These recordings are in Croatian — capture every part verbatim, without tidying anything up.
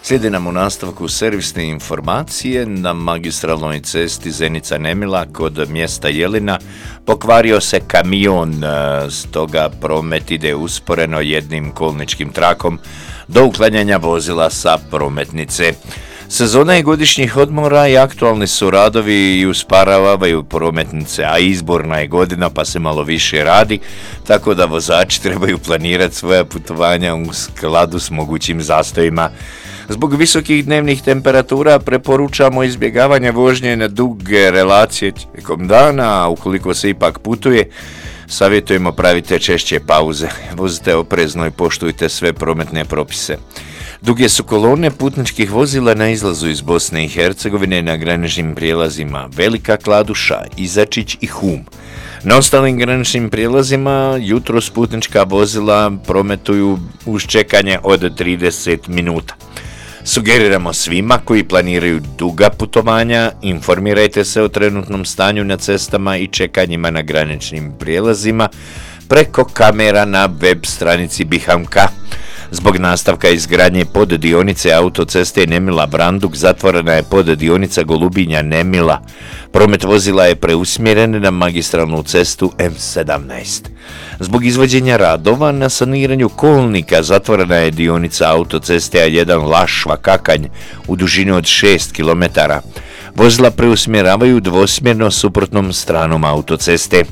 Slijedi nam u nastavku servisne informacije. Na magistralnoj cesti Zenica-Nemila kod mjesta Jelina pokvario se kamion, stoga promet ide usporeno jednim kolničkim trakom do uklanjanja vozila sa prometnice. Sezona je godišnjih odmora i aktualni su radovi i usparavaju prometnice, a izborna je godina pa se malo više radi, tako da vozači trebaju planirati svoja putovanja u skladu s mogućim zastojima. Zbog visokih dnevnih temperatura preporučamo izbjegavanje vožnje na duge relacije tijekom dana, a ukoliko se ipak putuje, savjetujemo pravite češće pauze. Vozite oprezno i poštujte sve prometne propise. Duge su kolone putničkih vozila na izlazu iz Bosne i Hercegovine na graničnim prijelazima Velika Kladuša, Izačić i Hum. Na ostalim graničnim prijelazima jutros putnička vozila prometuju uz čekanje od trideset minuta. Sugeriramo svima koji planiraju duga putovanja, informirajte se o trenutnom stanju na cestama i čekanjima na graničnim prijelazima preko kamera na web stranici Bihamka. Zbog nastavka izgradnje poddionice autoceste Nemila-Branduk zatvorena je poddionica Golubinja-Nemila. Promet vozila je preusmjeren na magistralnu cestu em sedamnaest. Zbog izvođenja radova na saniranju kolnika zatvorena je dionica autoceste A jedan Lašva-Kakanj u dužini od šest kilometara. Vozila preusmjeravaju dvosmjerno suprotnom stranom autoceste.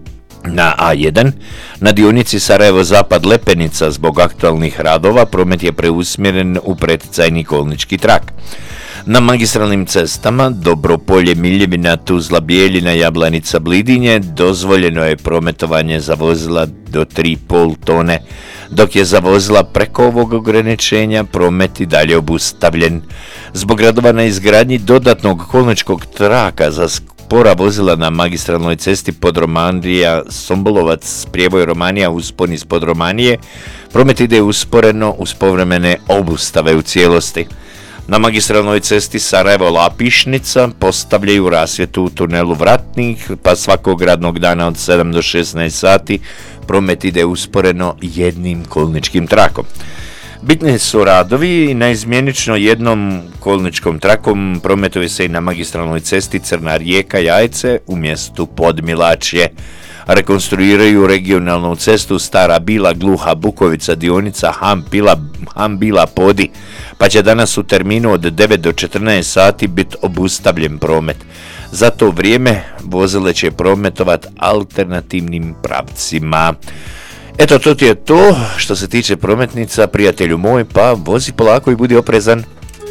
Na A jedan, na dionici Sarajevo-Zapad-Lepenica zbog aktualnih radova promet je preusmjeren u preticajni kolnički trak. Na magistralnim cestama Dobropolje, Miljevina, Tuzla, Bijeljina, Jablanica, Blidinje dozvoljeno je prometovanje za vozila do tri i pol tone, dok je za vozila preko ovog ograničenja promet i dalje obustavljen. Zbog radova na izgradnji dodatnog kolničkog traka za spora vozila na magistralnoj cesti Podromanija, Sombolovac, Prijeboj, Romanija, uspon iz Podromanije, promet ide usporeno uz povremene obustave u cijelosti. Na magistralnoj cesti Sarajevo-Lapišnica postavljaju rasvjetu u tunelu Vratnik, pa svakog radnog dana od sedam do šesnaest sati promet ide usporeno jednim kolničkim trakom. Bitni su radovi i naizmjenično jednom kolničkom trakom prometuje se i na magistralnoj cesti Crna Rijeka-Jajce u mjestu Podmilačje. Rekonstruiraju regionalnu cestu Stara Bila, Gluha, Bukovica, dionica Ham-Bila, Ham-Bila, Podi, pa će danas u terminu od devet do četrnaest sati biti obustavljen promet. Za to vrijeme vozile će prometovat alternativnim pravcima. Eto, to ti je to što se tiče prometnica, prijatelju moj, pa vozi polako i budi oprezan.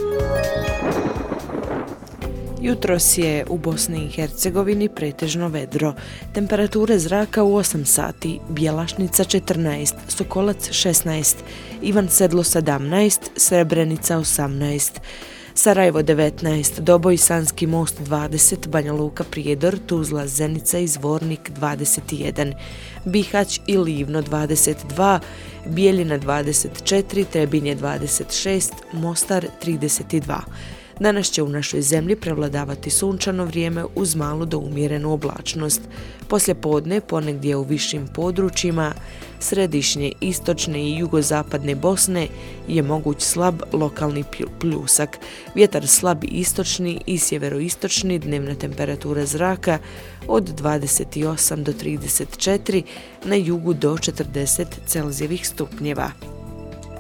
Jutros je u Bosni i Hercegovini pretežno vedro. Temperature zraka u osam sati, Bjelašnica četrnaest, Sokolac šesnaest, Ivan Sedlo sedamnaest, Srebrenica osamnaest, Sarajevo devetnaest, Doboj, Sanski most dvadeset, Banja Luka, Prijedor, Tuzla, Zenica i Zvornik dvadeset jedan, Bihać i Livno dvadeset dva, Bijeljina dvadeset četiri, Trebinje dvadeset šest, Mostar trideset dva. Danas će u našoj zemlji prevladavati sunčano vrijeme uz malu do umjerenu oblačnost. Poslije podne ponegdje u višim područjima središnje, istočne i jugozapadne Bosne je moguć slab lokalni pljusak. Vjetar slab istočni i sjeveroistočni, dnevna temperatura zraka od dvadeset osam do trideset četiri, na jugu do četrdeset Celzijevih stupnjeva.